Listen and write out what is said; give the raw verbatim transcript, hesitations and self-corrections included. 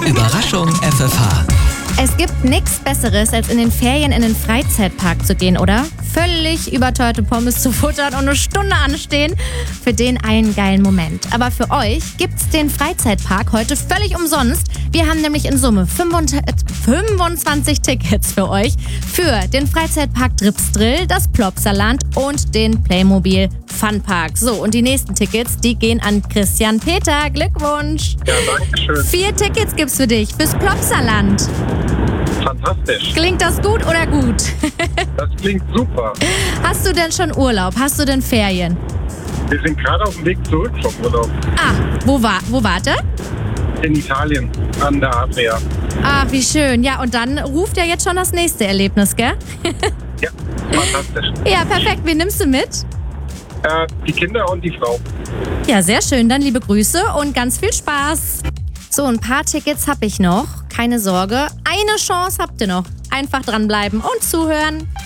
Überraschung F F H. Es gibt nichts Besseres, als in den Ferien in den Freizeitpark zu gehen, oder? Völlig überteuerte Pommes zu futtern und eine Stunde anstehen. Für den einen geilen Moment. Aber für euch gibt's den Freizeitpark heute völlig umsonst. Wir haben nämlich in Summe fünfundzwanzig Tickets für euch. Für den Freizeitpark Dripsdrill, das Plopsaland und den Playmobil Funpark. So, und die nächsten Tickets, die gehen an Christian Peter. Glückwunsch! Ja, danke schön. Vier Tickets gibt's für dich fürs Plopsaland. Fantastisch. Klingt das gut oder gut? Das klingt super. Hast du denn schon Urlaub? Hast du denn Ferien? Wir sind gerade auf dem Weg zurück vom Urlaub. Ah, wo war, wo wart ihr? In Italien, an der Adria. Ach, wie schön. Ja, und dann ruft ja jetzt schon das nächste Erlebnis, gell? Ja, fantastisch. Ja, perfekt. Wen nimmst du mit? Äh, die Kinder und die Frau. Ja, sehr schön. Dann liebe Grüße und ganz viel Spaß. So, ein paar Tickets habe ich noch. Keine Sorge. Eine Chance habt ihr noch. Einfach dranbleiben und zuhören.